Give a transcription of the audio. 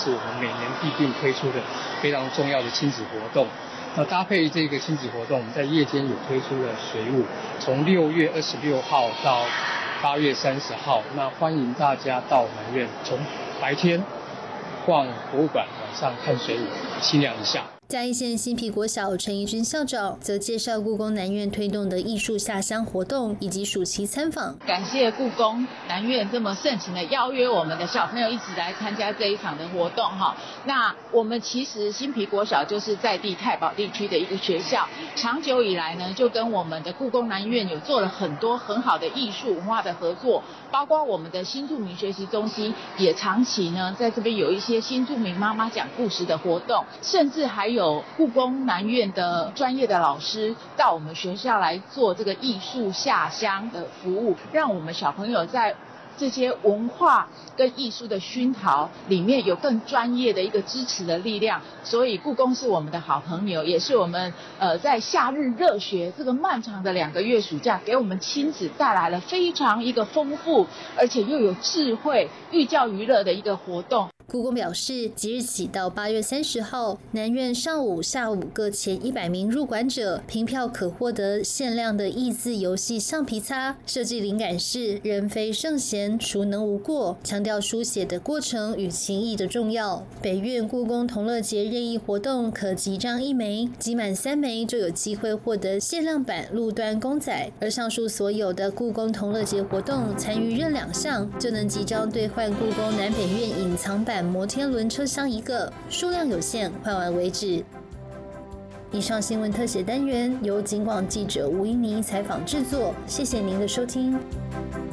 是我们每年必定推出的非常重要的亲子活动。那搭配这个亲子活动，我们在夜间有推出了水舞，从6月26号到8月30号，那欢迎大家到南院，从白天逛博物馆，晚上看水舞，清凉一下。 嘉义县新埤国小陈怡君校长则介绍故宫南院推动的艺术下乡活动以及暑期参访。 感谢故宫南院这么盛情的邀约我们的小朋友一起来参加这一场的活动哈。那我们其实新埤国小就是在地太保地区的一个学校，长久以来呢就跟我们的故宫南院有做了很多很好的艺术文化的合作，包括我们的新住民学习中心也长期呢在这边有一些新住民妈妈讲故事的活动，甚至还有故宫南院的专业的老师到我们学校来做这个艺术下乡的服务，让我们小朋友在这些文化跟艺术的熏陶里面有更专业的一个支持的力量。所以故宫是我们的好朋友，也是我们在夏日热学这个漫长的2个月暑假，给我们亲子带来了非常一个丰富而且又有智慧寓教于乐的一个活动。 故宫表示，即日起到8月30号，南院上午、下午各前100名入馆者凭票可获得限量的益字游戏橡皮擦，设计灵感是人非圣贤，孰能无过，强调书写的过程与情谊的重要。北院故宫同乐节任意活动可集章1枚，集满3枚就有机会获得限量版路端公仔，而上述所有的故宫同乐节活动参与任2项就能集章兑换故宫南北院隐藏版摩天轮车厢1个，数量有限，换完为止。以上新闻特写单元由警广记者吴依妮采访制作，谢谢您的收听。